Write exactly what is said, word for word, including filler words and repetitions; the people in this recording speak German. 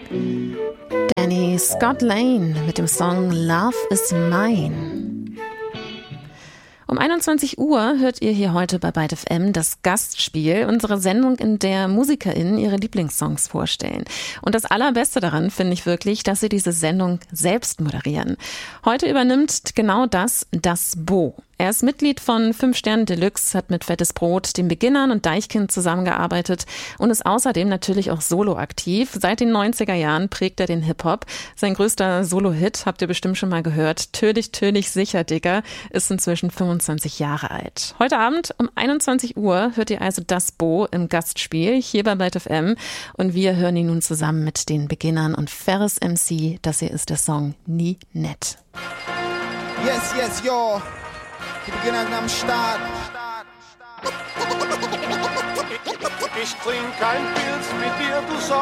Danny Scott Lane mit dem Song Love is Mine. Um einundzwanzig Uhr hört ihr hier heute bei Byte F M das Gastspiel, unsere Sendung, in der MusikerInnen ihre Lieblingssongs vorstellen. Und das Allerbeste daran finde ich wirklich, dass sie diese Sendung selbst moderieren. Heute übernimmt genau das das Bo. Er ist Mitglied von fünf Sterne Deluxe, hat mit Fettes Brot, den Beginnern und Deichkind zusammengearbeitet und ist außerdem natürlich auch solo aktiv. Seit den neunziger Jahren prägt er den Hip-Hop. Sein größter Solo-Hit, habt ihr bestimmt schon mal gehört, Tödlich, tödlich, sicher, Digga, ist inzwischen fünfundzwanzig Jahre alt. Heute Abend um einundzwanzig Uhr hört ihr also das Bo im Gastspiel hier bei Byte F M und wir hören ihn nun zusammen mit den Beginnern und Ferris M C. Das hier ist der Song Nie nett. Yes, yes, yo. Die Beginner am Start. Ich trink kein Pilz mit dir, du sollst